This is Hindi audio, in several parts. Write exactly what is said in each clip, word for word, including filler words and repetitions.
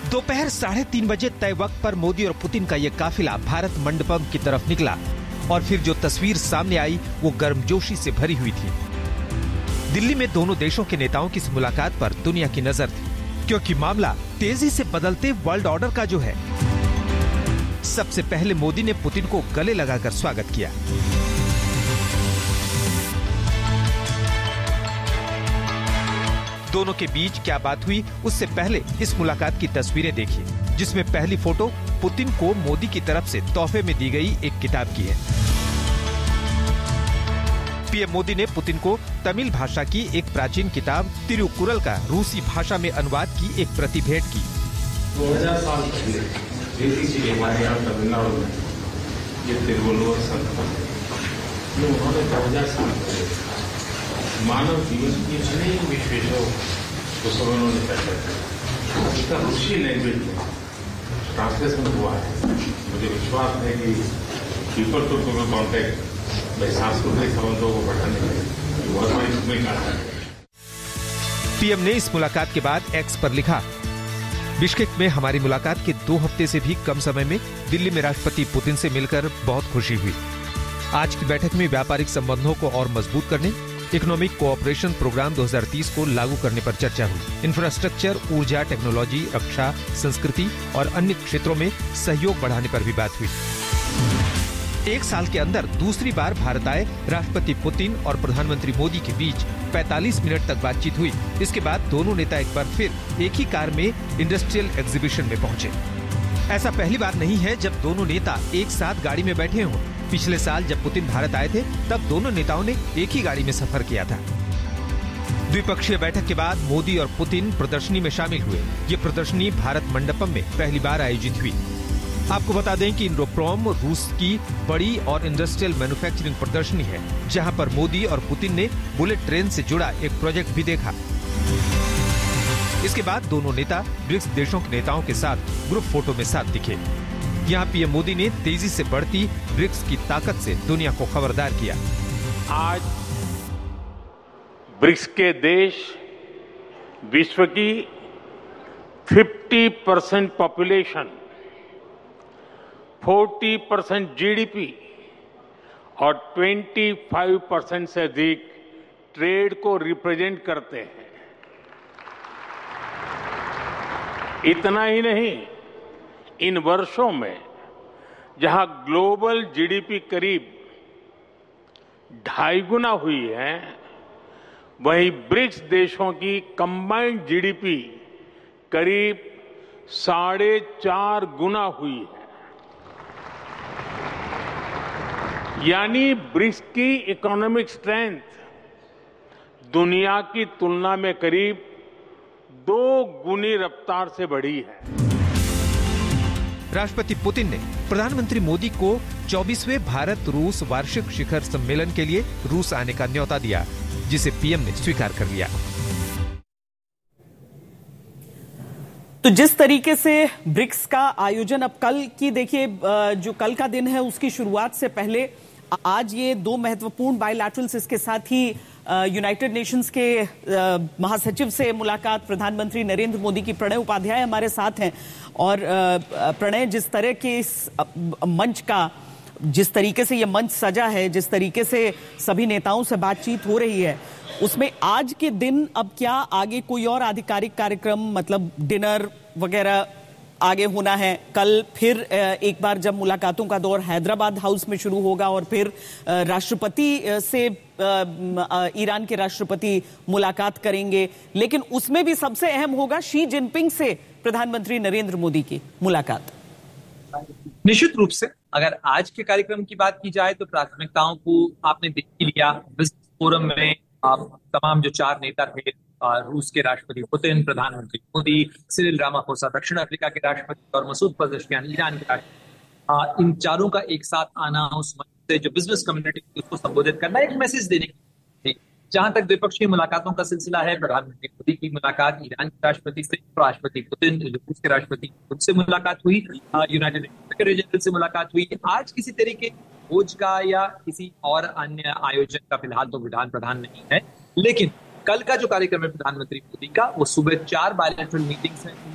दोपहर साढ़े तीन बजे तय वक्त पर मोदी और पुतिन का ये काफिला भारत मंडपम की तरफ निकला और फिर जो तस्वीर सामने आई वो गर्मजोशी से भरी हुई थी। दिल्ली में दोनों देशों के नेताओं की इस मुलाकात पर दुनिया की नजर थी, क्योंकि मामला तेजी से बदलते वर्ल्ड ऑर्डर का जो है। सबसे पहले मोदी ने पुतिन को गले लगाकर स्वागत किया। दोनों के बीच क्या बात हुई, उससे पहले इस मुलाकात की तस्वीरें देखिए, जिसमें पहली फोटो पुतिन को मोदी की तरफ से तोहफे में दी गई एक किताब की है। पीएम मोदी ने पुतिन को तमिल भाषा की एक प्राचीन किताब तिरुकुरल का रूसी भाषा में अनुवाद की एक प्रति भेंट की। दो हज़ार साल पहले हमारे यहाँ तमिलनाडु में ये तिरुवल्लुवर संत उन्होंने दो हज़ार साल पहले मानव जीवन की अनेक विशेषों को सब उन्होंने चर्चा की। उसका रूसी लैंग्वेज में ट्रांसलेशन हुआ है। मुझे विश्वास है कि पीपल टू पीपल कॉन्टेक्ट में सांस्कृतिक संबंधों को बढ़ाने में बहुत बड़ी भूमिका है। पीएम ने इस मुलाकात के बाद एक्स पर लिखा, बिश्केक में हमारी मुलाकात के दो हफ्ते से भी कम समय में दिल्ली में राष्ट्रपति पुतिन से मिलकर बहुत खुशी हुई। आज की बैठक में व्यापारिक संबंधों को और मजबूत करने, इकोनॉमिक कोऑपरेशन प्रोग्राम दो हज़ार तीस को लागू करने पर चर्चा हुई। इंफ्रास्ट्रक्चर, ऊर्जा, टेक्नोलॉजी, रक्षा, संस्कृति और अन्य क्षेत्रों में सहयोग बढ़ाने पर भी बात हुई। एक साल के अंदर दूसरी बार भारत आए राष्ट्रपति पुतिन और प्रधानमंत्री मोदी के बीच पैंतालीस मिनट तक बातचीत हुई। इसके बाद दोनों नेता एक बार फिर एक ही कार में इंडस्ट्रियल एग्जीबिशन में पहुंचे। ऐसा पहली बार नहीं है जब दोनों नेता एक साथ गाड़ी में बैठे हों। पिछले साल जब पुतिन भारत आए थे, तब दोनों नेताओं ने एक ही गाड़ी में सफर किया था। द्विपक्षीय बैठक के बाद मोदी और पुतिन प्रदर्शनी में शामिल हुए। ये प्रदर्शनी भारत मंडपम में पहली बार आयोजित हुई। आपको बता दें कि इंडोप्रोम रूस की बड़ी और इंडस्ट्रियल मैन्युफैक्चरिंग प्रदर्शनी है, जहां पर मोदी और पुतिन ने बुलेट ट्रेन से जुड़ा एक प्रोजेक्ट भी देखा। इसके बाद दोनों नेता ब्रिक्स देशों के नेताओं के साथ ग्रुप फोटो में साथ दिखे। यहाँ पीएम मोदी ने तेजी से बढ़ती ब्रिक्स की ताकत से दुनिया को खबरदार किया। आज ब्रिक्स के देश विश्व की पचास परसेंट पॉपुलेशन, चालीस परसेंट जीडीपी और पच्चीस परसेंट से अधिक ट्रेड को रिप्रेजेंट करते हैं। इतना ही नहीं, इन वर्षों में जहां ग्लोबल जीडीपी करीब ढाई गुना हुई है, वहीं ब्रिक्स देशों की कंबाइंड जीडीपी करीब साढ़े चार गुना हुई है। यानी ब्रिक्स की इकोनॉमिक स्ट्रेंथ दुनिया की तुलना में करीब दो गुनी रफ्तार से बढ़ी है। राष्ट्रपति पुतिन ने प्रधानमंत्री मोदी को चौबीसवें भारत रूस वार्षिक शिखर सम्मेलन के लिए रूस आने का न्योता दिया, जिसे पीएम ने स्वीकार कर लिया। तो जिस तरीके से ब्रिक्स का आयोजन अब कल की देखिए, जो कल का दिन है उसकी शुरुआत से पहले आज ये दो महत्वपूर्ण बायलैटरल्स, इसके साथ ही यूनाइटेड नेशंस के महासचिव से मुलाकात, प्रधानमंत्री नरेंद्र मोदी की प्रणय उपाध्याय हमारे साथ हैं। और प्रणय, जिस तरह के इस मंच का, जिस तरीके से ये मंच सजा है, जिस तरीके से सभी नेताओं से बातचीत हो रही है, उसमें आज के दिन अब क्या आगे कोई और आधिकारिक कार्यक्रम, मतलब डिनर वगैरह आगे होना है? कल फिर एक बार जब मुलाकातों का दौर हैदराबाद हाउस में शुरू होगा और फिर राष्ट्रपति से ईरान के राष्ट्रपति मुलाकात करेंगे, लेकिन उसमें भी सबसे अहम होगा शी जिनपिंग से प्रधानमंत्री नरेंद्र मोदी की मुलाकात। निश्चित रूप से अगर आज के कार्यक्रम की बात की जाए तो प्राथमिकताओं को आपने देख ही लिया। बिजनेस फोरम में तमाम जो चार नेता थे, रूस के राष्ट्रपति पुतिन, प्रधानमंत्री मोदी, सिरिल रामाफोसा दक्षिण अफ्रीका के राष्ट्रपति और मसूद पजेश्कियान ईरान के राष्ट्रपति, इन चारों का एक साथ आना, उस मंच से जो बिजनेस कम्युनिटी उसको संबोधित करना, एक मैसेज देने की। जहां तक द्विपक्षीय मुलाकातों का सिलसिला है, प्रधानमंत्री मोदी की मुलाकात ईरान के राष्ट्रपति से, राष्ट्रपति पुतिन रूस के राष्ट्रपति उनसे मुलाकात हुई, यूनाइटेड नेशन सेक्रेटरी जनरल से मुलाकात हुई। आज किसी तरीके भोज का या किसी और अन्य आयोजन का फिलहाल तो विधान प्रधान नहीं है, लेकिन कल का जो कार्यक्रम है प्रधानमंत्री मोदी का, वो सुबह चार बायलैटरल मीटिंग्स हैं उनकी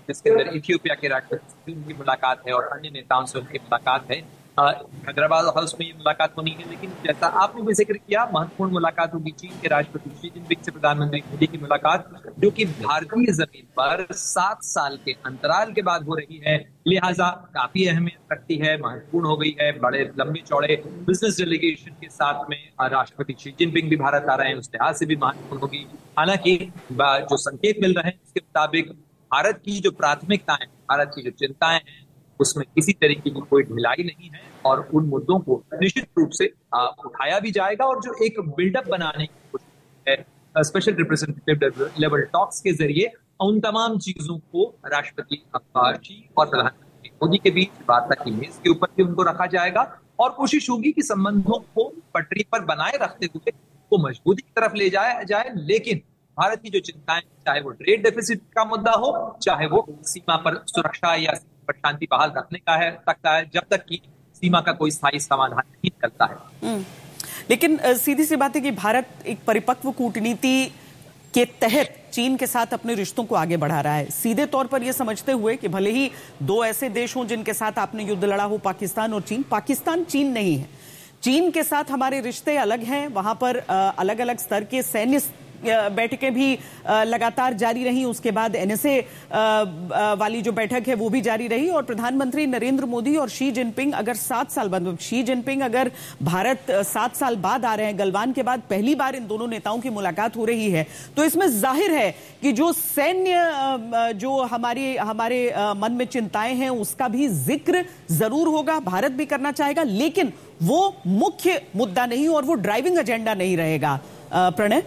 जिसके अंदर इथियोपिया के राष्ट्रपति की मुलाकात है और अन्य नेताओं से उनकी मुलाकात है। हैदराबाद हाउस में ये मुलाकात होनी है, लेकिन जैसा आपने भी जिक्र किया, महत्वपूर्ण मुलाकात होगी चीन के राष्ट्रपति शी जिनपिंग से प्रधानमंत्री मोदी की मुलाकात, जो कि भारतीय जमीन पर सात साल के अंतराल के बाद हो रही है, लिहाजा काफी अहमियत रखती है, महत्वपूर्ण हो गई है। बड़े लंबे चौड़े बिजनेस डेलीगेशन के साथ में राष्ट्रपति शी जिनपिंग भी भारत आ रहे हैं, उस लिहाज से भी महत्वपूर्ण होगी। हालांकि जो संकेत मिल रहे हैं उसके मुताबिक भारत की जो प्राथमिकताएं, भारत की जो चिंताएं हैं, उसमें किसी तरीके की कोई ढिलाई नहीं है और उन मुद्दों को निश्चित रूप से आ, उठाया भी जाएगा। और जो एक बिल्डअप बनाने की कोशिश है स्पेशल रिप्रेजेंटेटिव लेवल टॉक्स के जरिए, उन तमाम चीजों को राष्ट्रपति शी और प्रधानमंत्री मोदी के बीच वार्ता की मेज के ऊपर भी उनको रखा जाएगा और कोशिश होगी कि संबंधों को पटरी पर बनाए रखते हुए को मजबूती की तरफ ले जाया जाए। लेकिन भारत की जो चिंताएं, चाहे वो ट्रेड डेफिसिट का मुद्दा हो, चाहे वो सीमा पर सुरक्षा या पर शांति बहाल रखने का है तक है, जब तक कि सीमा का कोई स्थायी समाधान नहीं निकलता है। लेकिन सीधी सी बात है कि भारत एक परिपक्व कूटनीति के तहत चीन के साथ अपने रिश्तों को आगे बढ़ा रहा है, सीधे तौर पर यह समझते हुए कि भले ही दो ऐसे देश हों जिनके साथ आपने युद्ध लड़ा हो, पाकिस्तान और चीन। पाकिस्तान चीन नहीं है, चीन के साथ हमारे रिश्ते अलग हैं, वहां पर अलग अलग स्तर के सैन्य बैठकें भी लगातार जारी रही। उसके बाद एनएसए वाली जो बैठक है वो भी जारी रही और प्रधानमंत्री नरेंद्र मोदी और शी जिनपिंग अगर सात साल बाद शी जिनपिंग अगर भारत सात साल बाद आ रहे हैं, गलवान के बाद पहली बार इन दोनों नेताओं की मुलाकात हो रही है, तो इसमें जाहिर है कि जो सैन्य जो हमारी हमारे मन में चिंताएं हैं उसका भी जिक्र जरूर होगा, भारत भी करना चाहेगा, लेकिन वो मुख्य मुद्दा नहीं और वो ड्राइविंग एजेंडा नहीं रहेगा। प्रणय,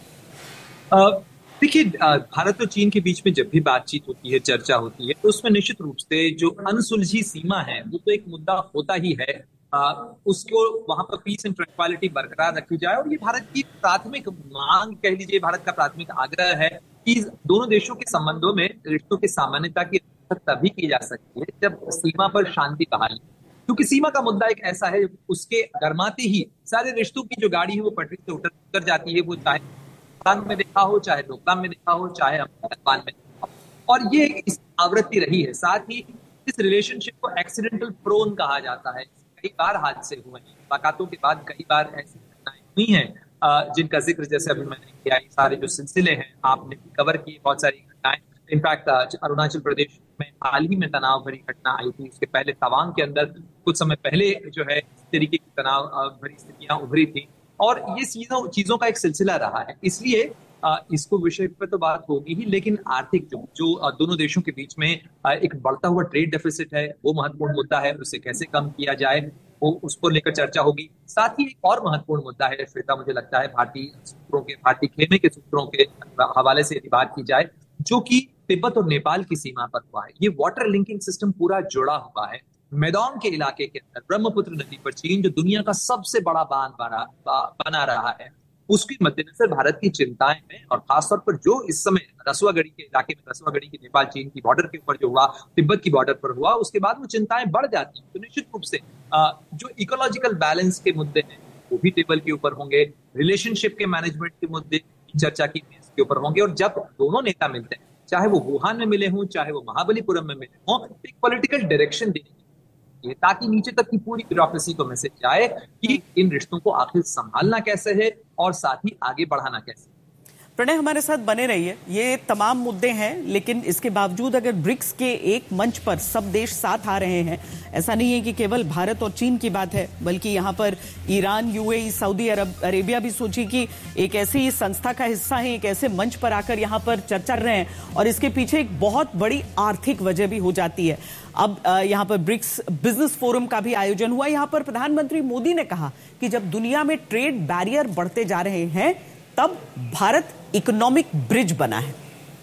देखिए, भारत और चीन के बीच में जब भी बातचीत होती है, चर्चा होती है, तो उसमें निश्चित रूप से जो अनसुलझी सीमा है वो तो एक मुद्दा होता ही है। आ, उसको वहां पर पीस एंड ट्रैंक्विलिटी बरकरार रखी जाए और ये भारत की प्राथमिक मांग कह लीजिए, भारत का प्राथमिक आग्रह है कि दोनों देशों के संबंधों में रिश्तों की सामान्यता की तभी की जा सकती है जब सीमा पर शांति बहाल, क्योंकि सीमा का मुद्दा एक ऐसा है उसके गरमाते ही सारे रिश्तों की जो गाड़ी है वो पटरी से उतर उतर जाती है। वो चाहे में देखा हो, चाहे डोकलाम में देखा हो, चाहे अफगानिस्तान में देखा हो, और ये इस आवृत्ति रही है। साथ ही इस रिलेशनशिप को एक्सीडेंटल प्रोन कहा जाता है। कई बार हादसे हुए हैं, मुलाकातों के बाद कई बार ऐसी घटनाएं हुई हैं जिनका जिक्र जैसे अभी मैंने किया, सारे जो सिलसिले हैं आपने कवर किए, बहुत सारी घटनाएं। इनफैक्ट अरुणाचल प्रदेश में हाल ही में तनाव भरी घटना आई थी, उसके पहले तवांग के अंदर कुछ समय पहले जो है इस तरीके की तनाव भरी स्थितियां उभरी थी और ये चीजों चीजों का एक सिलसिला रहा है। इसलिए आ, इसको विषय पर तो बात होगी ही, लेकिन आर्थिक जो जो आ, दोनों देशों के बीच में आ, एक बढ़ता हुआ ट्रेड डेफिसिट है वो महत्वपूर्ण मुद्दा है, उसे कैसे कम किया जाए वो उसको लेकर चर्चा होगी। साथ ही एक और महत्वपूर्ण मुद्दा है श्वेता, मुझे लगता है भारतीय सूत्रों के भारतीय खेमे के सूत्रों के हवाले से यदि बात की जाए, जो कि तिब्बत और नेपाल की सीमा पर हुआ है। ये वाटर लिंकिंग सिस्टम पूरा जुड़ा हुआ है। मैदान के इलाके के अंदर ब्रह्मपुत्र नदी पर चीन जो दुनिया का सबसे बड़ा बांध बना बना रहा है, उसके मद्देनजर भारत की चिंताएं हैं और खासतौर पर जो इस समय रसुआगढ़ी के इलाके में, रसुआगढ़ी की नेपाल चीन की बॉर्डर के ऊपर जो हुआ, तिब्बत की बॉर्डर पर हुआ, उसके बाद वो चिंताएं बढ़ जाती हैं। तो निश्चित रूप से जो इकोलॉजिकल बैलेंस के मुद्दे हैं वो भी टेबल के ऊपर होंगे, रिलेशनशिप के मैनेजमेंट के मुद्दे चर्चा की मेज के ऊपर होंगे। और जब दोनों नेता मिलते हैं, चाहे वो वुहान में मिले हों, चाहे वो महाबलीपुरम में मिले हों, एक पॉलिटिकल डायरेक्शन देने की, ताकि नीचे तक की पूरी ब्यूरोक्रेसी को मैसेज जाए कि इन रिश्तों को आखिर संभालना कैसे है और साथ ही आगे बढ़ाना कैसे। प्रणय, हमारे साथ बने रहिए। ये तमाम मुद्दे हैं, लेकिन इसके बावजूद अगर ब्रिक्स के एक मंच पर सब देश साथ आ रहे हैं, ऐसा नहीं है कि केवल भारत और चीन की बात है, बल्कि यहाँ पर ईरान, यूएई, सऊदी अरब अरेबिया भी सोची कि एक ऐसी संस्था का हिस्सा है, एक ऐसे मंच पर आकर यहाँ पर चर्चा कर रहे हैं और इसके पीछे एक बहुत बड़ी आर्थिक वजह भी हो जाती है। अब यहाँ पर ब्रिक्स बिजनेस फोरम का भी आयोजन हुआ। यहाँ पर प्रधानमंत्री मोदी ने कहा कि जब दुनिया में ट्रेड बैरियर बढ़ते जा रहे हैं तब भारत इकोनॉमिक ब्रिज बना है।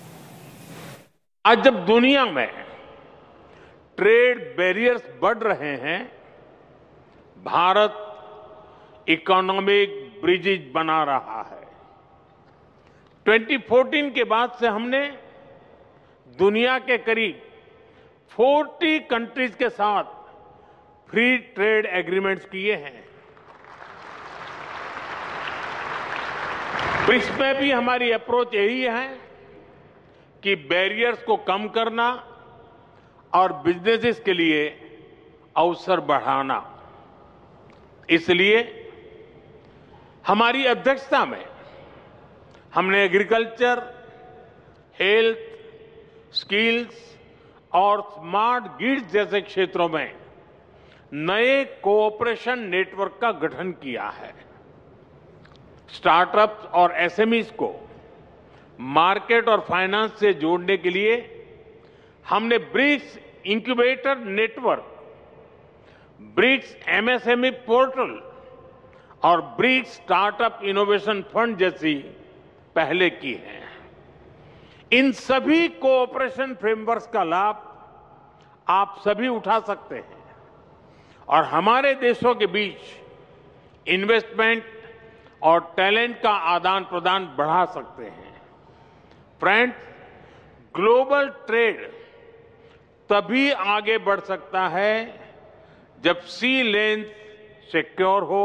आज जब दुनिया में ट्रेड बैरियर्स बढ़ रहे हैं, भारत इकोनॉमिक ब्रिजेज बना रहा है। दो हज़ार चौदह के बाद से हमने दुनिया के करीब चालीस कंट्रीज के साथ फ्री ट्रेड एग्रीमेंट्स किए हैं। ब्रिक्स में भी हमारी अप्रोच यही है कि बैरियर्स को कम करना और बिजनेसेस के लिए अवसर बढ़ाना। इसलिए हमारी अध्यक्षता में हमने एग्रीकल्चर, हेल्थ, स्किल्स और स्मार्ट ग्रिड्स जैसे क्षेत्रों में नए कोऑपरेशन नेटवर्क का गठन किया है। स्टार्टअप्स और एसएमईज को मार्केट और फाइनेंस से जोड़ने के लिए हमने BRICS incubator network, BRICS MSME portal और ब्रिक्स स्टार्टअप इनोवेशन फंड जैसी पहले की है। इन सभी कोऑपरेशन फ्रेमवर्क्स का लाभ आप सभी उठा सकते हैं और हमारे देशों के बीच इन्वेस्टमेंट और टैलेंट का आदान प्रदान बढ़ा सकते हैं। फ्रेंड्स, ग्लोबल ट्रेड तभी आगे बढ़ सकता है जब सी लेन सिक्योर हो,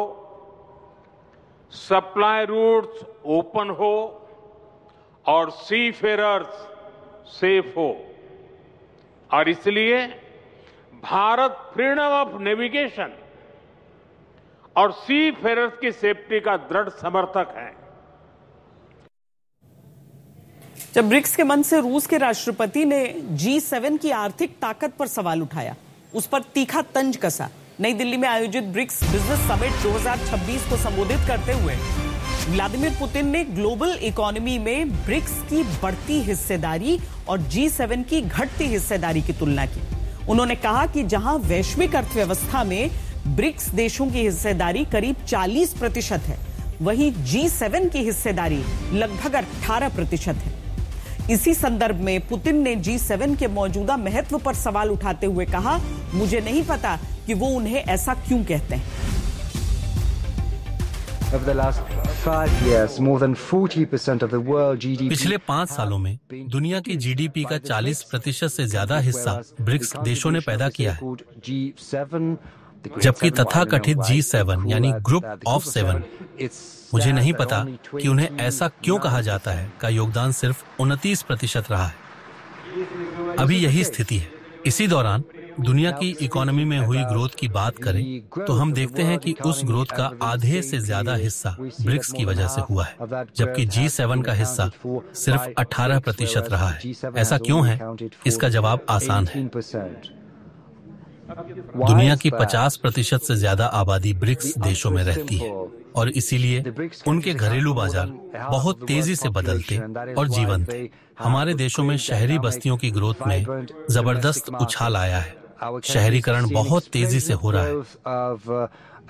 सप्लाई रूट्स ओपन हो और सी फेरर्स सेफ हो। और इसलिए भारत फ्रीडम ऑफ नेविगेशन और सी फेरर्स की सेफ्टी का दृढ़ समर्थक है। जब ब्रिक्स के मंच से रूस के राष्ट्रपति ने जी सेवन की आर्थिक ताकत पर सवाल उठाया, उस पर तीखा तंज कसा। नई दिल्ली में आयोजित ब्रिक्स बिजनेस समिट दो हज़ार छब्बीस को संबोधित करते हुए व्लादिमीर पुतिन ने ग्लोबल इकोनॉमी में ब्रिक्स की बढ़ती हिस्सेदारी और जी सेवन की घटती हिस्सेदारी की तुलना की। उन्होंने कहा कि जहां वैश्विक अर्थव्यवस्था में ब्रिक्स देशों की हिस्सेदारी करीब चालीस प्रतिशत है, वहीं जी सेवन की हिस्सेदारी लगभग अठारह प्रतिशत है। इसी संदर्भ में पुतिन ने जी सेवन के मौजूदा महत्व पर सवाल उठाते हुए कहा, मुझे नहीं पता कि वो उन्हें ऐसा क्यों कहते हैं। पिछले पाँच सालों में दुनिया की जीडीपी का चालीस प्रतिशत से ज्यादा हिस्सा ब्रिक्स देशों ने पैदा किया है, जबकि तथाकथित जी सेवन यानी ग्रुप ऑफ सेवन, मुझे नहीं पता कि उन्हें ऐसा क्यों कहा जाता है, का योगदान सिर्फ उनतीस प्रतिशत रहा है। अभी यही स्थिति है। इसी दौरान दुनिया की इकोनॉमी में हुई ग्रोथ की बात करें तो हम देखते हैं कि उस ग्रोथ का आधे से ज्यादा हिस्सा ब्रिक्स की वजह से हुआ है, जबकि जी सेवन का हिस्सा सिर्फ अठारह प्रतिशत रहा है। ऐसा क्यों है? इसका जवाब आसान है। दुनिया की पचास प्रतिशत से ज्यादा आबादी ब्रिक्स देशों में रहती है और इसीलिए उनके घरेलू बाजार बहुत तेजी से बदलते और जीवंत हैं। हमारे देशों में शहरी बस्तियों की ग्रोथ में जबरदस्त उछाल आया है। शहरीकरण बहुत तेजी से हो रहा है।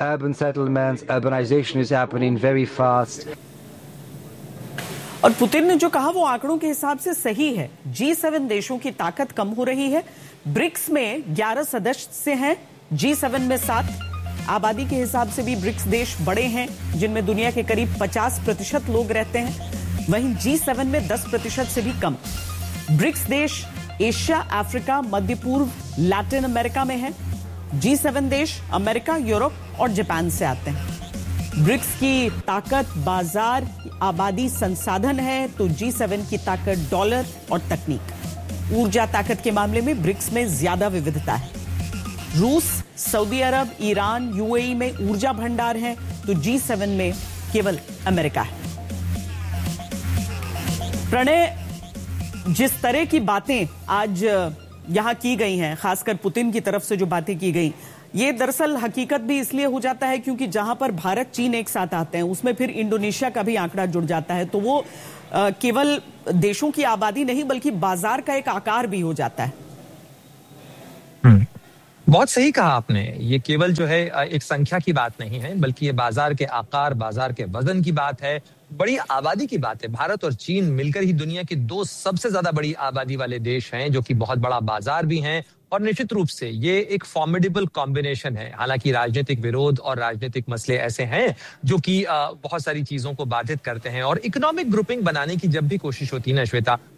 और पुतिन ने जो कहा वो आंकड़ों के हिसाब से सही है। जी सेवन देशों की ताकत कम हो रही है। ब्रिक्स में ग्यारह सदस्य हैं, जी सेवन में सात। आबादी के हिसाब से भी ब्रिक्स देश बड़े हैं, जिनमें दुनिया के करीब पचास प्रतिशत लोग रहते हैं। वहीं जी सेवन में दस प्रतिशत से भी कम। ब्रिक्स देश एशिया, अफ्रीका, मध्य पूर्व, लैटिन अमेरिका में हैं। जी सेवन देश अमेरिका, यूरोप और जापान से आते हैं। ब्रिक्स की ताकत बाजार, आबादी, संसाधन है, तो जी सेवन की ताकत डॉलर और तकनीक। ऊर्जा ताकत के मामले में ब्रिक्स में ज्यादा विविधता है। रूस, सऊदी अरब, ईरान, यूएई में ऊर्जा भंडार हैं, तो जी सेवन में केवल अमेरिका है। प्रणय, जिस तरह की बातें आज यहां की गई हैं, खासकर पुतिन की तरफ से जो बातें की गई, ये दरअसल हकीकत भी इसलिए हो जाता है क्योंकि जहां पर भारत, चीन एक साथ आते हैं, उसमें फिर इंडोनेशिया का भी आंकड़ा जुड़ जाता है, तो वो आ, केवल देशों की आबादी नहीं बल्कि बाजार का एक आकार भी हो जाता है। बहुत सही कहा आपने। ये केवल जो है एक संख्या की बात नहीं है, बल्कि ये बाजार के आकार, बाजार के वजन की बात है, बड़ी आबादी की बात है। भारत और चीन मिलकर ही दुनिया के दो सबसे ज्यादा बड़ी आबादी वाले देश हैं, जो कि बहुत बड़ा बाजार भी हैं। और निश्चित रूप से ये एक फॉर्मिडेबल कॉम्बिनेशन है। हालांकि राजनीतिक विरोध और राजनीतिक मसले ऐसे हैं जो कि बहुत सारी चीजों को बाधित करते हैं, और इकोनॉमिक ग्रुपिंग बनाने की जब भी कोशिश होती है ना श्वेता,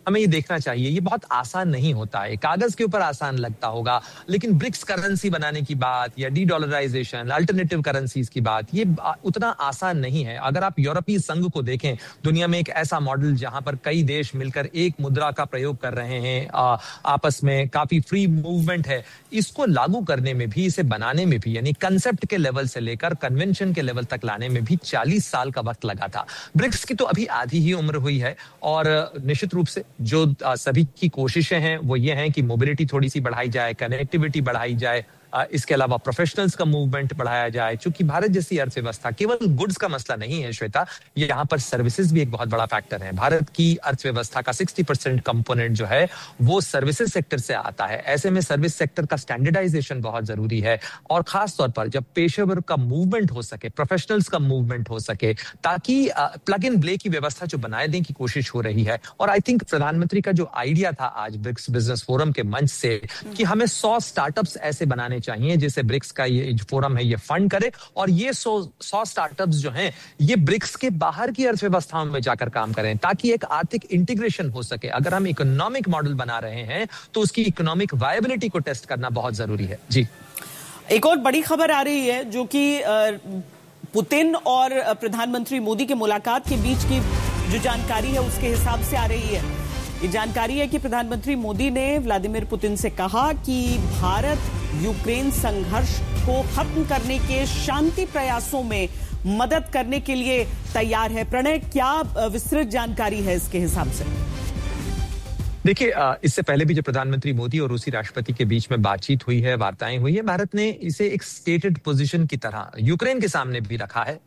हमें ये देखना चाहिए ये बहुत आसान नहीं होता है। कागज के ऊपर आसान लगता होगा, लेकिन ब्रिक्स करेंसी बनाने की बात या डी डॉलराइजेशन, अल्टरनेटिव करेंसीज की बात, ये उतना आसान नहीं है। अगर आप यूरोपीय संघ को देखें, दुनिया में एक ऐसा मॉडल जहां पर कई देश मिलकर एक मुद्रा का प्रयोग कर रहे हैं, आ, आपस में काफी फ्री मूवमेंट है, इसको लागू करने में भी, इसे बनाने में भी, यानी कंसेप्ट के लेवल से लेकर कन्वेंशन के लेवल तक लाने में भी चालीस साल का वक्त लगा था। ब्रिक्स की तो अभी आधी ही उम्र हुई है और निश्चित रूप से जो सभी की कोशिशें हैं वो ये हैं कि मोबिलिटी थोड़ी सी बढ़ाई जाए, कनेक्टिविटी बढ़ाई जाए, इसके अलावा प्रोफेशनल्स का मूवमेंट बढ़ाया जाए। चूंकि भारत जैसी अर्थव्यवस्था केवल गुड्स का मसला नहीं है श्वेता, ये यहाँ पर सर्विसेज भी एक बहुत बड़ा फैक्टर है। भारत की अर्थव्यवस्था का साठ परसेंट कंपोनेंट जो है वो सर्विसेज सेक्टर से आता है। ऐसे में सर्विस सेक्टर का स्टैंडर्डाइजेशन बहुत जरूरी है और खास तौर पर जब पेशेवर का मूवमेंट हो सके, प्रोफेशनल्स का मूवमेंट हो सके, ताकि प्लग इन प्ले की व्यवस्था जो बनाए देने की कोशिश हो रही है। और आई थिंक प्रधानमंत्री का जो आइडिया था आज ब्रिक्स बिजनेस फोरम के मंच से कि हमें सौ स्टार्टअप्स ऐसे बनाने चाहिए जिसे ब्रिक्स का ये फोरम है ये फंड करे, और ये सौ सौ स्टार्टअप्स जो हैं ये ब्रिक्स के बाहर की अर्थव्यवस्थाओं में जाकर काम करें ताकि एक आर्थिक इंटीग्रेशन हो सके। अगर हम इकोनॉमिक मॉडल बना रहे हैं तो उसकी इकोनॉमिक वायबिलिटी को टेस्ट करना बहुत जरूरी है। जी, एक और बड़ी खबर आ रही है जो कि पुतिन और प्रधानमंत्री मोदी के मुलाकात के बीच की जो जानकारी है उसके हिसाब से आ रही है। ये जानकारी है कि प्रधानमंत्री मोदी ने व्लादिमीर पुतिन से कहा कि भारत यूक्रेन संघर्ष को खत्म करने के शांति प्रयासों में मदद करने के लिए तैयार है। प्रणय, क्या विस्तृत जानकारी है इसके हिसाब से? देखिए, इससे पहले भी जब प्रधानमंत्री मोदी और रूसी राष्ट्रपति के बीच में बातचीत हुई है, वार्ताएं हुई है, भारत ने इसे एक स्टेटेड पोजीशन की तरह यूक्रेन के सामने भी रखा है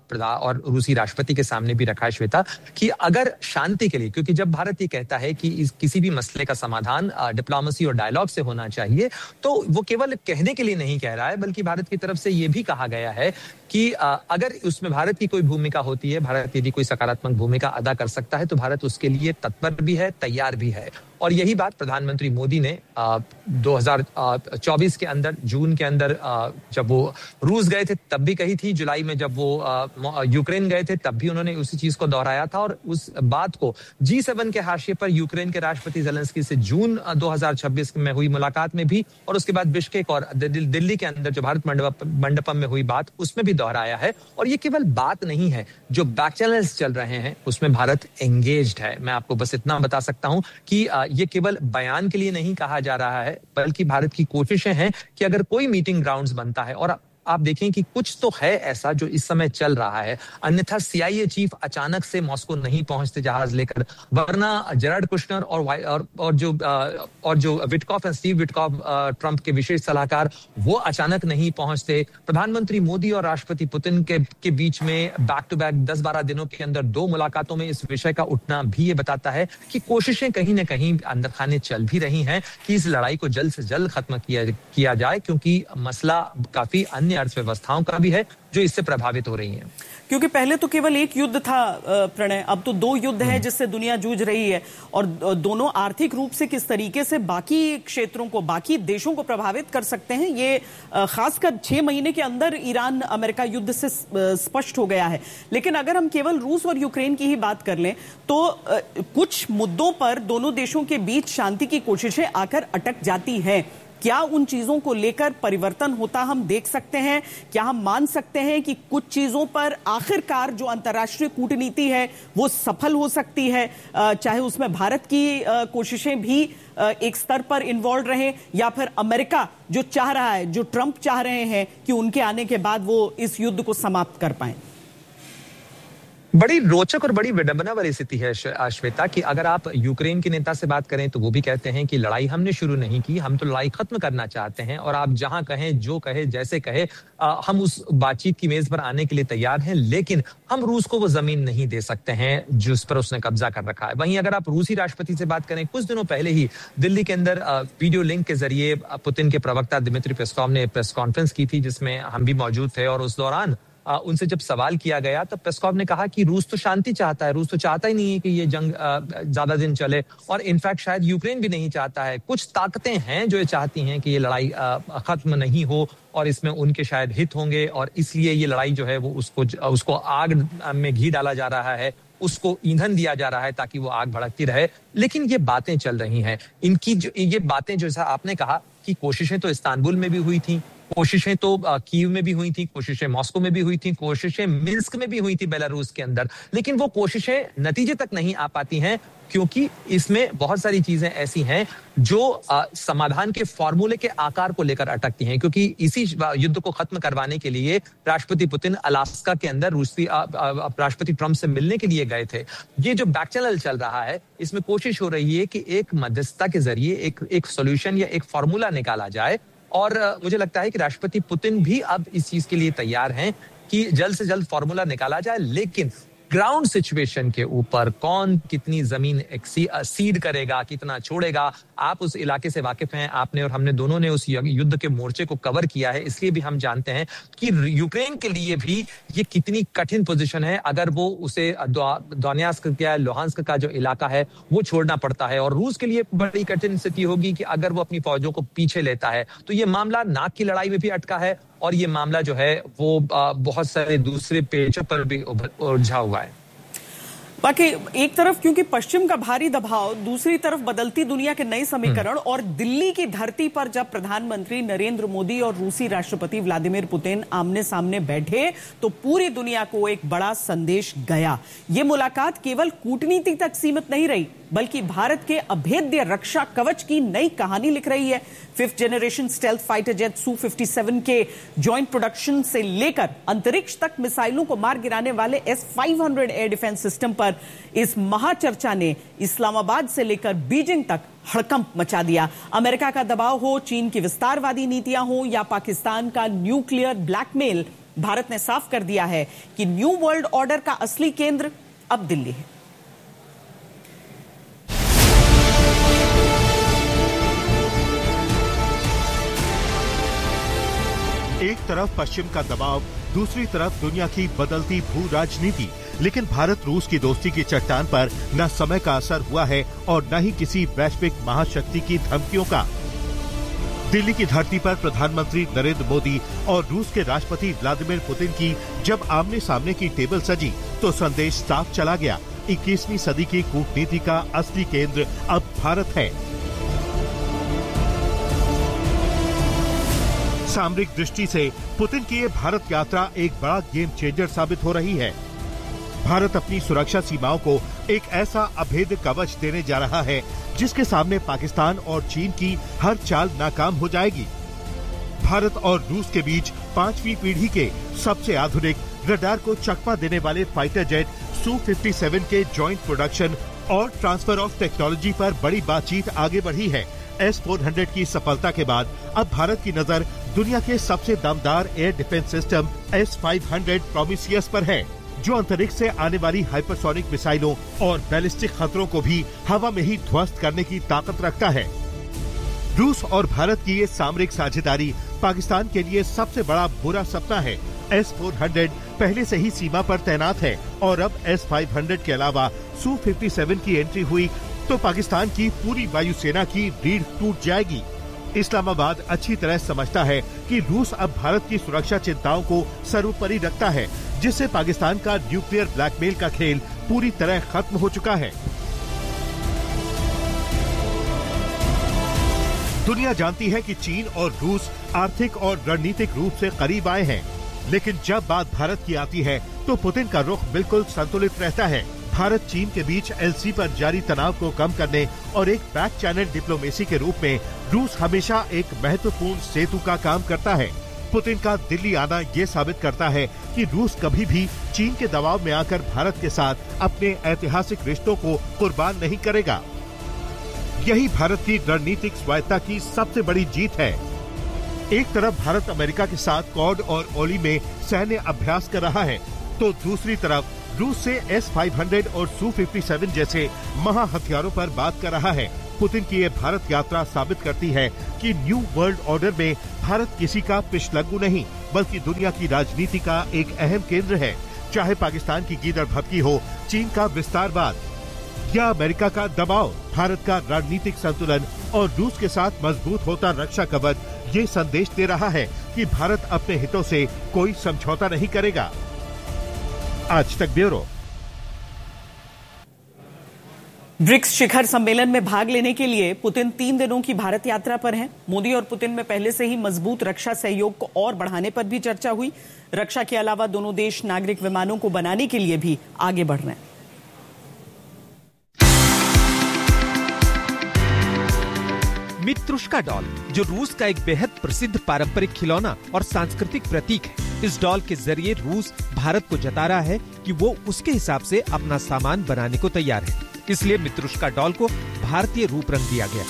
और रूसी राष्ट्रपति के सामने भी रखा है श्वेता, कि अगर शांति के लिए, क्योंकि जब भारत ये कहता है कि इस किसी भी मसले का समाधान डिप्लोमेसी और डायलॉग से होना चाहिए, तो वो केवल कहने के लिए नहीं कह रहा है, बल्कि भारत की तरफ से ये भी कहा गया है कि अगर उसमें भारत की कोई भूमिका होती है, भारत यदि कोई सकारात्मक भूमिका अदा कर सकता है, तो भारत उसके लिए तत्पर भी है, तैयार भी है। और यही बात प्रधानमंत्री मोदी ने आ, दो हज़ार चौबीस के अंदर, जून के अंदर आ, जब वो रूस गए थे तब भी कही थी, जुलाई में जब वो आ, यूक्रेन गए थे तब भी उन्होंने उसी चीज को दोहराया था। और उस बात को जी सेवन के हाशिए पर यूक्रेन के राष्ट्रपति ज़ेलेंस्की से जून दो हज़ार छब्बीस में हुई मुलाकात में भी, और उसके बाद बिश्केक और दिल्ली के अंदर जो भारत मंडपम में हुई बात, उसमें भी दोहराया है। और ये केवल बात नहीं है, जो बैक चैनल्स चल रहे हैं उसमें भारत एंगेज्ड है। मैं आपको बस इतना बता सकता हूं कि ये केवल बयान के लिए नहीं कहा जा रहा है, बल्कि भारत की कोशिशें हैं कि अगर कोई मीटिंग ग्राउंड्स बनता है, और आप देखें कि कुछ तो है ऐसा जो इस समय चल रहा है, अन्यथा सीआईए चीफ अचानक से मॉस्को नहीं पहुंचते जहाज लेकर, वरना जेरार्ड कुशनर और और, और जो और जो Witkoff and Steve Witkoff Trump के विशेष सलाहकार, वो अचानक नहीं पहुंचते। प्रधानमंत्री मोदी और राष्ट्रपति पुतिन के के बीच में बैक टू बैक दस बारह दिनों के अंदर दो मुलाकातों में इस विषय का उठना भी ये बताता है कि कोशिशें कहीं ना कहीं अंदर खाने चल भी रही हैं कि इस लड़ाई को जल्द से जल्द खत्म किया किया जाए, क्योंकि मसला काफी अन्य अर्थव्यवस्थाओं का भी है जो इससे प्रभावित हो रही हैं। क्योंकि पहले तो केवल एक युद्ध था प्रणय, अब तो दो युद्ध हैं जिससे दुनिया जूझ रही है, और दोनों आर्थिक रूप से किस तरीके से बाकी क्षेत्रों को, बाकी देशों को प्रभावित कर सकते हैं, ये खासकर छह महीने के अंदर ईरान अमेरिका युद्ध से स्पष्ट हो गया है। लेकिन अगर हम केवल रूस और यूक्रेन की ही बात कर लें तो कुछ मुद्दों पर दोनों देशों के बीच शांति की कोशिशें आकर अटक जाती हैं। क्या उन चीजों को लेकर परिवर्तन होता हम देख सकते हैं? क्या हम मान सकते हैं कि कुछ चीजों पर आखिरकार जो अंतर्राष्ट्रीय कूटनीति है वो सफल हो सकती है, चाहे उसमें भारत की कोशिशें भी एक स्तर पर इन्वॉल्व रहे, या फिर अमेरिका जो चाह रहा है, जो ट्रंप चाह रहे हैं कि उनके आने के बाद वो इस युद्ध को समाप्त कर पाए? बड़ी रोचक और बड़ी विडंबना वाली स्थिति है श्वेता, कि अगर आप यूक्रेन के नेता से बात करें तो वो भी कहते हैं कि लड़ाई हमने शुरू नहीं की, हम तो लड़ाई खत्म करना चाहते हैं, और आप जहां कहें, जो कहे, जैसे कहे, आ, हम उस बातचीत की मेज पर आने के लिए तैयार हैं, लेकिन हम रूस को वो जमीन नहीं दे सकते हैं जिस पर उसने कब्जा कर रखा है। वहीं अगर आप रूसी राष्ट्रपति से बात करें, कुछ दिनों पहले ही दिल्ली के अंदर वीडियो लिंक के जरिए पुतिन के प्रवक्ता दिमित्री पेस्कॉव ने प्रेस कॉन्फ्रेंस की थी, जिसमें हम भी मौजूद थे, और उस दौरान आ, उनसे जब सवाल किया गया तब पेस्कॉव ने कहा कि रूस तो शांति चाहता है, रूस तो चाहता ही नहीं है कि ये जंग आ, ज्यादा दिन चले, और इनफैक्ट शायद यूक्रेन भी नहीं चाहता है। कुछ ताकतें हैं जो ये चाहती हैं कि ये लड़ाई आ, खत्म नहीं हो, और इसमें उनके शायद हित होंगे, और इसलिए ये लड़ाई जो है वो उसको उसको आग में घी डाला जा रहा है, उसको ईंधन दिया जा रहा है ताकि वो आग भड़कती रहे। लेकिन ये बातें चल रही हैं, इनकी जो ये बातें, जैसा आपने कहा कि कोशिशें तो इस्तांबुल में भी हुई थी, कोशिशें तो कीव में भी हुई थी, कोशिशें मॉस्को में भी हुई थी, कोशिशें मिन्स्क में भी हुई थी बेलारूस के अंदर, लेकिन वो कोशिशें नतीजे तक नहीं आ पाती हैं क्योंकि इसमें बहुत सारी चीजें ऐसी हैं जो आ, समाधान के फॉर्मूले के आकार को लेकर अटकती हैं। क्योंकि इसी युद्ध को खत्म करवाने के लिए राष्ट्रपति पुतिन अलास्का के अंदर रूसी राष्ट्रपति ट्रंप से मिलने के लिए गए थे। ये जो बैक चैनल चल रहा है, इसमें कोशिश हो रही है कि एक मध्यस्थता के जरिए एक एक सॉल्यूशन या एक फॉर्मूला निकाला जाए। और मुझे लगता है कि राष्ट्रपति पुतिन भी अब इस चीज के लिए तैयार हैं कि जल्द से जल्द फॉर्मूला निकाला जाए। लेकिन ग्राउंड सिचुएशन के ऊपर कौन कितनी जमीन सीड करेगा, कितना छोड़ेगा, आप उस इलाके से वाकिफ हैं, आपने और हमने दोनों ने उस युद्ध के मोर्चे को कवर किया है, इसलिए भी हम जानते हैं कि यूक्रेन के लिए भी ये कितनी कठिन पोजीशन है अगर वो उसे दोनेत्स्क या लुहांस्क का जो इलाका है वो छोड़ना पड़ता है। और रूस के लिए बड़ी कठिन स्थिति होगी कि अगर वो अपनी फौजों को पीछे लेता है। तो ये मामला नाक की लड़ाई में भी अटका है और ये मामला जो है वो बहुत सारे दूसरे पेचों पर भी उलझा हुआ है। बाकी एक तरफ क्योंकि पश्चिम का भारी दबाव, दूसरी तरफ बदलती दुनिया के नए समीकरण और दिल्ली की धरती पर जब प्रधानमंत्री नरेंद्र मोदी और रूसी राष्ट्रपति व्लादिमीर पुतिन आमने सामने बैठे तो पूरी दुनिया को एक बड़ा संदेश गया। ये मुलाकात केवल कूटनीति तक सीमित नहीं रही बल्कि भारत के अभेद्य रक्षा कवच की नई कहानी लिख रही है। Fifth generation stealth fighter jet सू फिफ्टी सेवन के जॉइंट प्रोडक्शन से लेकर अंतरिक्ष तक मिसाइलों को मार गिराने वाले S five hundred air defence system पर इस महाचर्चा ने इस्लामाबाद से लेकर बीजिंग तक हड़कंप मचा दिया। अमेरिका का दबाव हो, चीन की विस्तारवादी नीतियां हो या पाकिस्तान का न्यूक्लियर ब्लैकमेल, भारत ने साफ कर दिया है कि न्यू वर्ल्ड ऑर्डर का असली केंद्र अब दिल्ली है। एक तरफ पश्चिम का दबाव, दूसरी तरफ दुनिया की बदलती भू राजनीति, लेकिन भारत रूस की दोस्ती की चट्टान पर न समय का असर हुआ है और न ही किसी वैश्विक महाशक्ति की धमकियों का। दिल्ली की धरती पर प्रधानमंत्री नरेंद्र मोदी और रूस के राष्ट्रपति व्लादिमीर पुतिन की जब आमने सामने की टेबल सजी तो संदेश साफ चला गया। इक्कीसवीं सदी की कूटनीति का असली केंद्र अब भारत है। सामरिक दृष्टि से पुतिन की ये भारत यात्रा एक बड़ा गेम चेंजर साबित हो रही है। भारत अपनी सुरक्षा सीमाओं को एक ऐसा अभेद्य कवच देने जा रहा है जिसके सामने पाकिस्तान और चीन की हर चाल नाकाम हो जाएगी। भारत और रूस के बीच पांचवी पीढ़ी के सबसे आधुनिक रडार को चकमा देने वाले फाइटर जेट सू फिफ्टी सेवन के जॉइंट प्रोडक्शन और ट्रांसफर ऑफ टेक्नोलॉजी पर बड़ी बातचीत आगे बढ़ी है। एस फोर हंड्रेड की सफलता के बाद अब भारत की नजर दुनिया के सबसे दमदार air defence system S five hundred प्रोमिसियस पर है, जो अंतरिक्ष से आने वाली हाइपरसोनिक मिसाइलों और बैलिस्टिक खतरों को भी हवा में ही ध्वस्त करने की ताकत रखता है। रूस और भारत की ये सामरिक साझेदारी पाकिस्तान के लिए सबसे बड़ा बुरा सपना है। एस फोर हंड्रेड पहले से ही सीमा पर तैनात है और अब एस फाइव हंड्रेड के अलावा सू फिफ्टी सेवन की एंट्री हुई तो पाकिस्तान की पूरी वायुसेना की रीढ़ टूट जाएगी। इस्लामाबाद अच्छी तरह समझता है कि रूस अब भारत की सुरक्षा चिंताओं को सर्वोपरि रखता है, जिससे पाकिस्तान का न्यूक्लियर ब्लैकमेल का खेल पूरी तरह खत्म हो चुका है। दुनिया जानती है कि चीन और रूस आर्थिक और रणनीतिक रूप से करीब आए हैं, लेकिन जब बात भारत की आती है तो पुतिन का रुख बिल्कुल संतुलित रहता है। भारत चीन के बीच एलसी पर जारी तनाव को कम करने और एक बैक चैनल डिप्लोमेसी के रूप में रूस हमेशा एक महत्वपूर्ण सेतु का काम करता है। पुतिन का दिल्ली आना ये साबित करता है कि रूस कभी भी चीन के दबाव में आकर भारत के साथ अपने ऐतिहासिक रिश्तों को कुर्बान नहीं करेगा। यही भारत की रणनीतिक स्वायत्ता की सबसे बड़ी जीत है। एक तरफ भारत अमेरिका के साथ कॉड और ओली में सैन्य अभ्यास कर रहा है, तो दूसरी तरफ रूस से एस फाइव हंड्रेड और सू फिफ्टी सेवन जैसे महा हथियारों पर बात कर रहा है। पुतिन की ये भारत यात्रा साबित करती है कि न्यू वर्ल्ड ऑर्डर में भारत किसी का पिछलग्गू नहीं, बल्कि दुनिया की राजनीति का एक अहम केंद्र है। चाहे पाकिस्तान की गीदड़ भभकी हो, चीन का विस्तारवाद या अमेरिका का दबाव, भारत का रणनीतिक संतुलन और रूस के साथ मजबूत होता रक्षा कवच ये संदेश दे रहा है कि भारत अपने हितों से कोई समझौता नहीं करेगा। आज तक ब्यूरो। ब्रिक्स शिखर सम्मेलन में भाग लेने के लिए पुतिन तीन दिनों की भारत यात्रा पर हैं। मोदी और पुतिन में पहले से ही मजबूत रक्षा सहयोग को और बढ़ाने पर भी चर्चा हुई। रक्षा के अलावा दोनों देश नागरिक विमानों को बनाने के लिए भी आगे बढ़ रहे हैं। मित्रुष्का डॉल, जो रूस का एक बेहद प्रसिद्ध पारंपरिक खिलौना और सांस्कृतिक प्रतीक है। इस डॉल के जरिए रूस भारत को जता रहा है कि वो उसके हिसाब से अपना सामान बनाने को तैयार है। इसलिए मित्रुष्का डॉल को भारतीय रूप रंग दिया गया।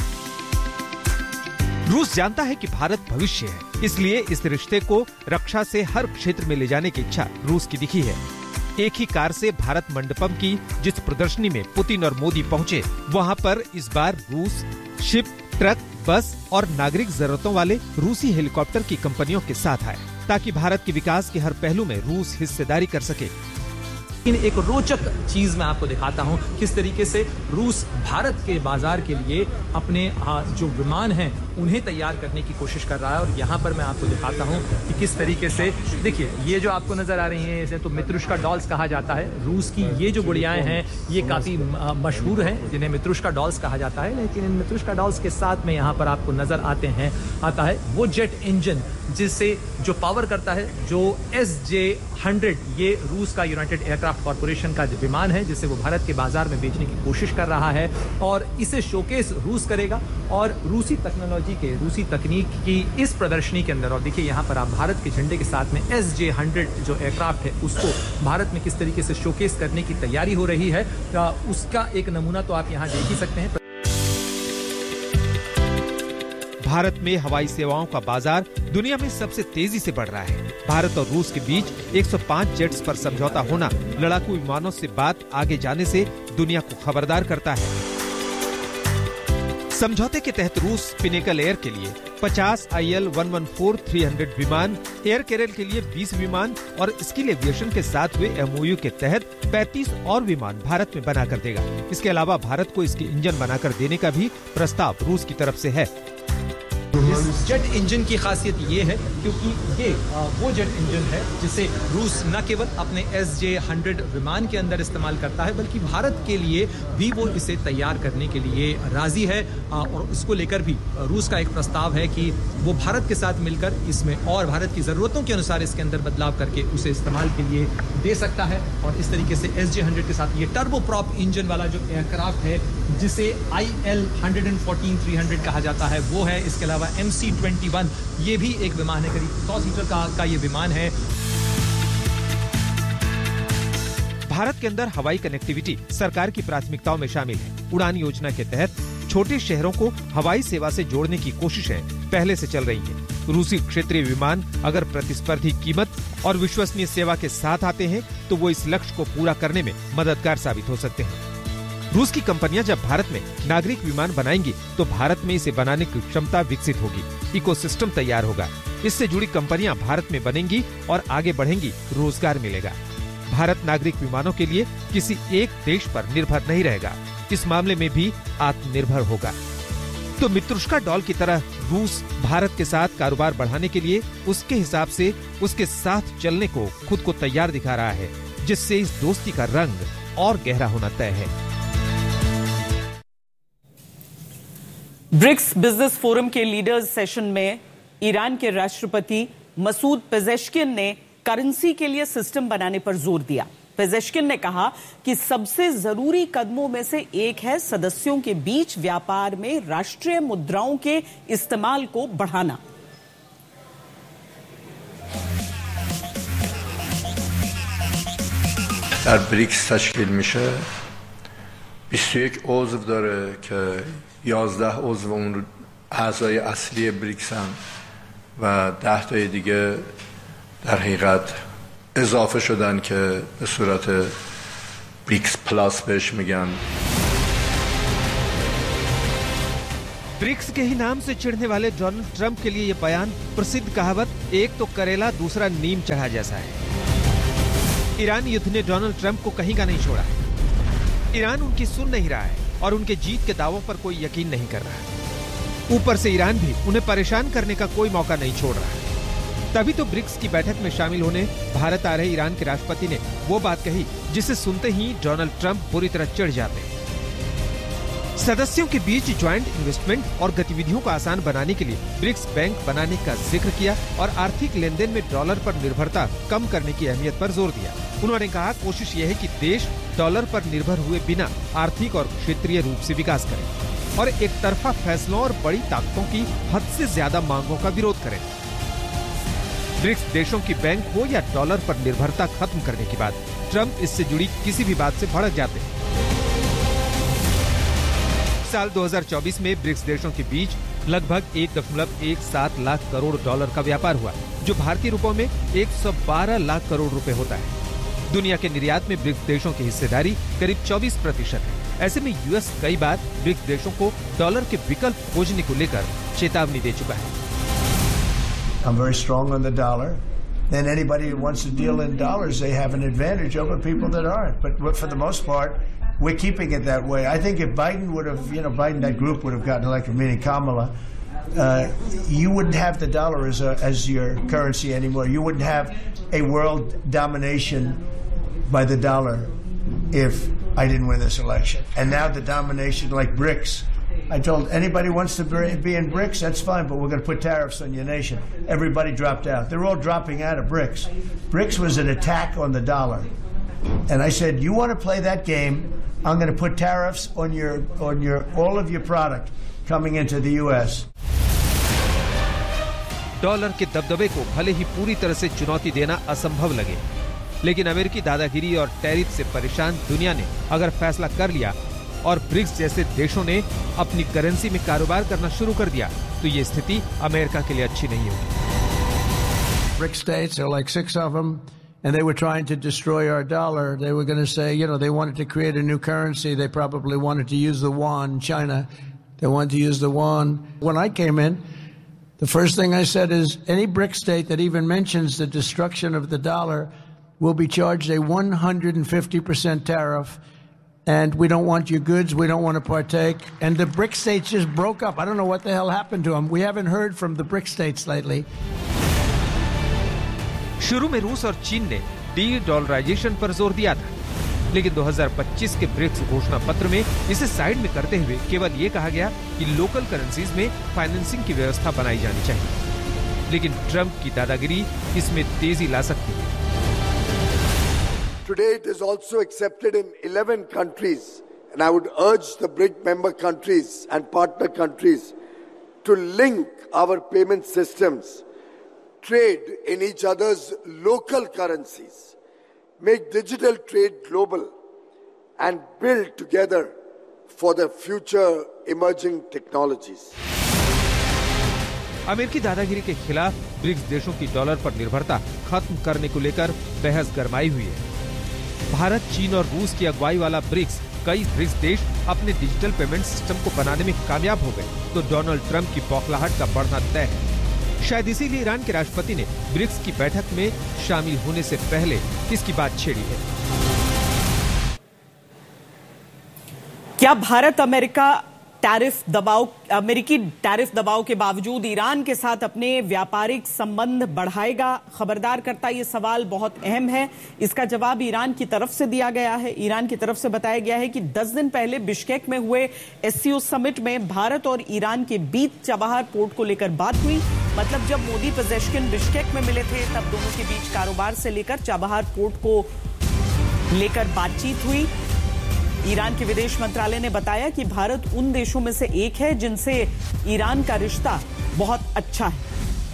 रूस जानता है कि भारत भविष्य है, इसलिए इस रिश्ते को रक्षा से हर क्षेत्र में ले जाने की इच्छा रूस की दिखी है। एक ही कार से भारत मंडपम की जिस प्रदर्शनी में पुतिन और मोदी पहुंचे, वहां पर इस बार रूस शिप, ट्रक, बस और नागरिक जरूरतों वाले रूसी हेलीकॉप्टर की कंपनियों के साथ आए, ताकि भारत के विकास के हर पहलू में रूस हिस्सेदारी कर सके। एक रोचक चीज मैं आपको दिखाता हूं, किस तरीके से रूस भारत के बाजार के लिए अपने जो विमान हैं उन्हें तैयार करने की कोशिश कर रहा है। और यहाँ पर मैं आपको दिखाता हूं कि किस तरीके से, देखिए ये जो आपको नजर आ रही हैं, इसे तो मित्रुष्का डॉल्स कहा जाता है। रूस की ये जो गुड़ियाएं हैं ये काफी मशहूर हैं, जिन्हें मित्रुष्का डॉल्स कहा जाता है। लेकिन इन मित्रुष्का डॉल्स के साथ में यहाँ पर आपको नजर आते हैं आता है वो जेट इंजन, जिससे जो पावर करता है, जो एस जे हंड्रेड, ये रूस का यूनाइटेड एयरक्राफ्ट कॉर्पोरेशन का विमान है, जिसे वो भारत के बाजार में बेचने की कोशिश कर रहा है। और इसे शोकेस रूस करेगा और रूसी टेक्नोलॉजी के, रूसी तकनीक की इस प्रदर्शनी के अंदर, और देखिए यहाँ पर आप भारत के झंडे के साथ में एस जे हंड्रेड जो एयरक्राफ्ट है उसको भारत में किस तरीके से शोकेस करने की तैयारी हो रही है, उसका एक नमूना तो आप यहाँ देख ही सकते हैं। भारत में हवाई सेवाओं का बाजार दुनिया में सबसे तेजी से बढ़ रहा है। भारत और रूस के बीच एक सौ पाँच जेट्स पर समझौता होना लड़ाकू विमानों से बात आगे जाने से दुनिया को खबरदार करता है। समझौते के तहत रूस पिनेकल एयर के लिए पचास I L one one four three hundred विमान, एयर केरल के लिए बीस विमान और स्किल एविएशन के साथ हुए एम ओ यू के तहत पैंतीस और विमान भारत में बनाकर देगा। इसके अलावा भारत को इसके इंजन बनाकर देने का भी प्रस्ताव रूस की तरफ से है। इस जेट इंजन की खासियत ये है क्योंकि ये वो जेट इंजन है जिसे रूस न केवल अपने एस जे हंड्रेड विमान के अंदर इस्तेमाल करता है, बल्कि भारत के लिए भी वो इसे तैयार करने के लिए राजी है। और इसको लेकर भी रूस का एक प्रस्ताव है कि वो भारत के साथ मिलकर इसमें और भारत की जरूरतों के अनुसार इसके अंदर बदलाव करके उसे इस्तेमाल के लिए दे सकता है। और इस तरीके से एस जे हंड्रेड के साथ ये टर्बो प्रॉप इंजन वाला जो एयरक्राफ्ट है, जिसे I L one fourteen three hundred कहा जाता है, वो है। इसके अलावा एम सी ट्वेंटी वन, ये भी एक विमान है, करीब सौ सीटर का, का ये विमान है। भारत के अंदर हवाई कनेक्टिविटी सरकार की प्राथमिकताओं में शामिल है। उड़ान योजना के तहत छोटे शहरों को हवाई सेवा से जोड़ने की कोशिशें पहले से चल रही हैं। रूसी क्षेत्रीय विमान अगर प्रतिस्पर्धी कीमत और विश्वसनीय सेवा के साथ आते हैं तो वो इस लक्ष्य को पूरा करने में मददगार साबित हो सकते हैं। रूस की कंपनियां जब भारत में नागरिक विमान बनाएंगी तो भारत में इसे बनाने की क्षमता विकसित होगी, इकोसिस्टम तैयार होगा। इससे जुड़ी कंपनियां भारत में बनेंगी और आगे बढ़ेंगी, रोजगार मिलेगा। भारत नागरिक विमानों के लिए किसी एक देश पर निर्भर नहीं रहेगा, इस मामले में भी आत्मनिर्भर होगा। तो मित्रुष्का डॉल की तरह रूस भारत के साथ कारोबार बढ़ाने के लिए उसके हिसाब से उसके साथ चलने को खुद को तैयार दिखा रहा है, जिससे इस दोस्ती का रंग और गहरा होना तय है। ब्रिक्स बिजनेस फोरम के लीडर्स सेशन में ईरान के राष्ट्रपति मसूद पेजेश्किन ने करेंसी के लिए सिस्टम बनाने पर जोर दिया। पेजेश्किन ने कहा कि सबसे जरूरी कदमों में से एक है सदस्यों के बीच व्यापार में राष्ट्रीय मुद्राओं के इस्तेमाल को बढ़ाना। در بریکس تشکیل میشه بیست و یک عضو داره که یازده عضو اون اعضای اصلی بریکس هم و ده تای دیگه در حقیقت اضافه شدن که به صورت بریکس پلاس بهش میگن. ब्रिक्स के ही नाम से चिढ़ने वाले डोनाल्ड ट्रंप के लिए ये बयान प्रसिद्ध कहावत एक तो करेला दूसरा नीम चढ़ा जैसा है। ईरान युद्ध ने डोनाल्ड ट्रंप को कहीं का नहीं छोड़ा है। ईरान उनकी सुन नहीं रहा है और उनके जीत के दावों पर कोई यकीन नहीं कर रहा है। ऊपर से ईरान भी उन्हें परेशान करने का कोई मौका नहीं छोड़ रहा है। तभी तो ब्रिक्स की बैठक में शामिल होने भारत आ रहे ईरान के राष्ट्रपति ने वो बात कही जिसे सुनते ही डोनाल्ड ट्रंप बुरी तरह चिढ़ जाते हैं। सदस्यों के बीच ज्वाइंट इन्वेस्टमेंट और गतिविधियों को आसान बनाने के लिए ब्रिक्स बैंक बनाने का जिक्र किया और आर्थिक लेन देन में डॉलर पर निर्भरता कम करने की अहमियत पर जोर दिया। उन्होंने कहा, कोशिश यह है कि देश डॉलर पर निर्भर हुए बिना आर्थिक और क्षेत्रीय रूप से विकास करे और एक तरफा फैसलों और बड़ी ताकतों की हद से ज्यादा मांगों का विरोध करे। ब्रिक्स देशों की बैंक हो या डॉलर पर निर्भरता खत्म करने की बात, ट्रंप इससे जुड़ी किसी भी बात से भड़क जाते हैं। साल दो हज़ार चौबीस में ब्रिक्स देशों के बीच लगभग एक दशमलव एक सात लाख करोड़ डॉलर का व्यापार हुआ, जो भारतीय रुपयों में एक सौ बारह लाख करोड़ रुपए होता है। दुनिया के निर्यात में ब्रिक्स देशों की हिस्सेदारी करीब चौबीस प्रतिशत है। ऐसे में यूएस कई बार ब्रिक्स देशों को डॉलर के विकल्प खोजने को लेकर चेतावनी दे चुका है। I'm very strong on the dollar. Then anybody who wants to deal in dollars, they have an advantage over people that aren't. But for the most part, we're keeping it that way. I think if Biden would have, you know, Biden, that group would have gotten elected, meaning Kamala, uh, you wouldn't have the dollar as, a, as your currency anymore. You wouldn't have a world domination by the dollar if I didn't win this election. And now the domination, like BRICS, I told anybody wants to be in BRICS, that's fine, but we're going to put tariffs on your nation. Everybody dropped out. They're all dropping out of BRICS. BRICS was an attack on the dollar. And I said, you want to play that game, I'm going to put tariffs on your, on your, all of your product coming into the U S. Dollar के दबदबे को भले ही पूरी तरह से चुनौती देना असंभव लगे, लेकिन अमेरिकी दादागिरी और टैरिफ से परेशान दुनिया ने अगर फैसला कर लिया और ब्रिक्स जैसे देशों ने अपनी करेंसी में कारोबार करना शुरू कर दिया, तो ये स्थिति अमेरिका के लिए अच्छी नहीं होगी। BRICS states are like six of them, and they were trying to destroy our dollar. They were going to say, you know, they wanted to create a new currency. They probably wanted to use the yuan. China, they wanted to use the yuan. When I came in, the first thing I said is any BRICS state that even mentions the destruction of the dollar will be charged a one hundred fifty percent tariff. And we don't want your goods, we don't want to partake. And the BRICS states just broke up. I don't know what the hell happened to them. We haven't heard from the BRICS states lately. शुरू में रूस और चीन ने डी डॉलराइजेशन पर जोर दिया था, लेकिन दो हज़ार पच्चीस के ब्रिक्स घोषणा पत्र में इसे साइड में करते हुए केवल ये कहा गया कि लोकल करेंसीज में फाइनेंसिंग की व्यवस्था बनाई जानी चाहिए। लेकिन ट्रंप की दादागिरी इसमें तेजी ला सकती है। Today it is also accepted in eleven countries, and I would urge the BRICS member countries and partner countries to link our payment systems, trade in each other's local currencies, make digital trade global, and build together for the future emerging technologies. अमेरिकी दादागिरी के खिलाफ ब्रिक्स देशों की डॉलर पर निर्भरता खत्म करने को लेकर बहस गरमाई हुई है। भारत, चीन और रूस की अगुवाई वाला ब्रिक्स, कई ब्रिक्स देश अपने डिजिटल पेमेंट सिस्टम को बनाने में कामयाब हो गए, तो डोनाल्ड ट्रंप की बौखलाहट का बढ़ना तय है। शायद इसीलिए ईरान के राष्ट्रपति ने ब्रिक्स की बैठक में शामिल होने से पहले इसकी बात छेड़ी है। क्या भारत अमेरिका टैरिफ दबाव अमेरिकी टैरिफ दबाव के बावजूद ईरान के साथ अपने व्यापारिक संबंध बढ़ाएगा? खबरदार करता ये सवाल बहुत अहम है। इसका जवाब ईरान की तरफ से दिया गया है। ईरान की तरफ से बताया गया है कि दस दिन पहले बिश्केक में हुए एससीओ समिट में भारत और ईरान के बीच चाबहार पोर्ट को लेकर बात हुई। मतलब जब मोदी पेजेश्किन बिश्केक में मिले थे, तब दोनों के बीच कारोबार से लेकर चाबहार पोर्ट को लेकर बातचीत हुई। ईरान के विदेश मंत्रालय ने बताया कि भारत उन देशों में से एक है जिनसे ईरान का रिश्ता बहुत अच्छा है।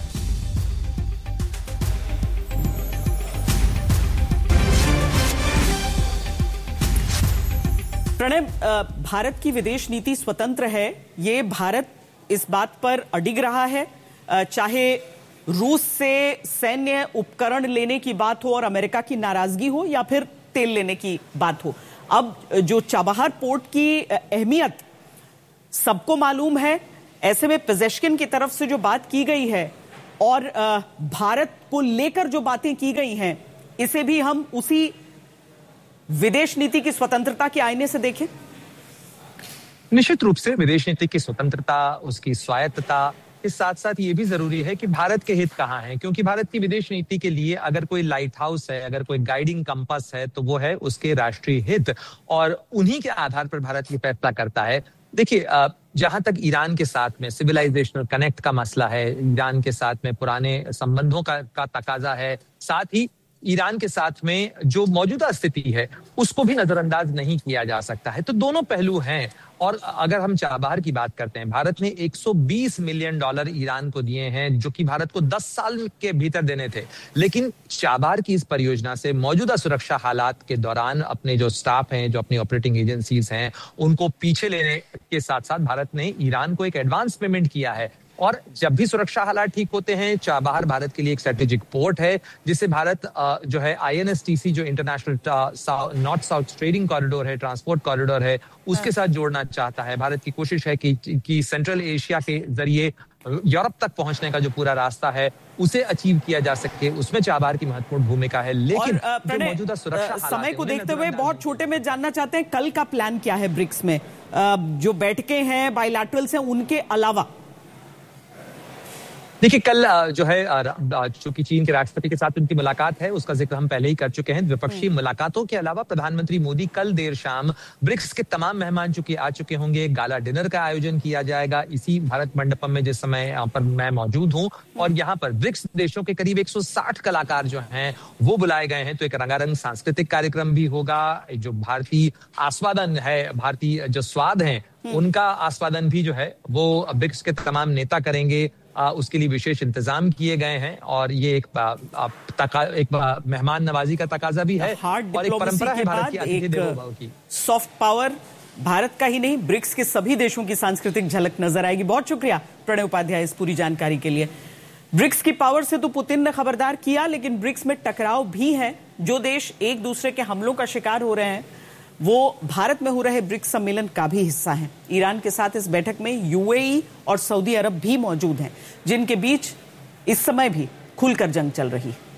प्रणय, भारत की विदेश नीति स्वतंत्र है, ये भारत इस बात पर अडिग रहा है, चाहे रूस से सैन्य उपकरण लेने की बात हो और अमेरिका की नाराजगी हो या फिर तेल लेने की बात हो। अब जो चाबहार पोर्ट की अहमियत सबको मालूम है, ऐसे में पेजेश्किन की तरफ से जो बात की गई है और भारत को लेकर जो बातें की गई हैं, इसे भी हम उसी विदेश नीति की स्वतंत्रता के आईने से देखें। निश्चित रूप से विदेश नीति की स्वतंत्रता, उसकी स्वायत्तता, इस साथ साथ ये भी जरूरी है कि भारत के हित कहाँ हैं, क्योंकि भारत की विदेश नीति के लिए अगर कोई लाइट हाउस है, अगर कोई गाइडिंग कंपास है, तो वो है उसके राष्ट्रीय हित, और उन्हीं के आधार पर भारत ये फैसला करता है देखिए, जहां तक ईरान के साथ में सिविलाइजेशनल कनेक्ट का मसला है, ईरान के साथ में पुराने संबंधों का, का तकाजा है, साथ ही ईरान के साथ में जो मौजूदा स्थिति है उसको भी नजरअंदाज नहीं किया जा सकता है। तो दोनों पहलू हैं। और अगर हम चाबहार की बात करते हैं, भारत ने एक सौ बीस मिलियन डॉलर ईरान को दिए हैं, जो कि भारत को दस साल के भीतर देने थे। लेकिन चाबहार की इस परियोजना से मौजूदा सुरक्षा हालात के दौरान अपने जो स्टाफ हैं, जो अपनी ऑपरेटिंग एजेंसीज हैं, उनको पीछे लेने के साथ साथ भारत ने ईरान को एक एडवांस पेमेंट किया है। और जब भी सुरक्षा हालात ठीक होते हैं, चाबहार भारत के लिए एक स्ट्रेटेजिक पोर्ट है, जिससे भारत जो है आईएनएसटीसी, जो international north south trading corridor है, ट्रांसपोर्ट कॉरिडोर है, उसके साथ जोड़ना चाहता है। भारत की कोशिश है कि, कि सेंट्रल एशिया के जरिए यूरोप तक पहुंचने का जो पूरा रास्ता है उसे अचीव किया जा सके, उसमें चाबहार की महत्वपूर्ण भूमिका है। लेकिन जो मौजूदा सुरक्षा समय को देखते हुए बहुत छोटे में जानना चाहते हैं, कल का प्लान क्या है ब्रिक्स में? जो बैठकें हैं बायलैटरल्स हैं, उनके अलावा देखिए, कल जो है चूंकि चीन के राष्ट्रपति के साथ उनकी मुलाकात है, उसका जिक्र हम पहले ही कर चुके हैं। द्विपक्षीय मुलाकातों के अलावा प्रधानमंत्री मोदी कल देर शाम ब्रिक्स के तमाम मेहमान चूंकि आ चुके होंगे, गाला डिनर का आयोजन किया जाएगा इसी भारत मंडपम में, जिस समय पर मैं मौजूद हूं। और यहाँ पर ब्रिक्स देशों के करीब एक सौ साठ कलाकार जो हैं वो बुलाए गए हैं। तो एक रंगारंग सांस्कृतिक कार्यक्रम भी होगा। जो भारतीय आस्वादन है, भारतीय जो स्वाद है, उनका आस्वादन भी जो है वो ब्रिक्स के तमाम नेता करेंगे। आ, उसके लिए विशेष इंतजाम किए गए हैं। और ये एक आ, आ, तका, एक मेहमान नवाजी का तकाजा भी है और एक परंपरा है भारत की अतिथि देवो भव की। सॉफ्ट पावर भारत का ही नहीं, ब्रिक्स के सभी देशों की सांस्कृतिक झलक नजर आएगी। बहुत शुक्रिया प्रणय उपाध्याय इस पूरी जानकारी के लिए। ब्रिक्स की पावर से तो पुतिन ने खबरदार किया, लेकिन ब्रिक्स में टकराव भी है। जो देश एक दूसरे के हमलों का शिकार हो रहे हैं वो भारत में हो रहे ब्रिक्स सम्मेलन का भी हिस्सा हैं। ईरान के साथ इस बैठक में यूएई और सऊदी अरब भी मौजूद हैं, जिनके बीच इस समय भी खुलकर जंग चल रही है।